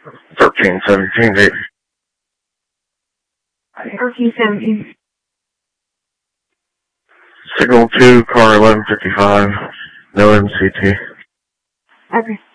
1317 date. 1317. Signal 2, car 1155, no MCT. Okay.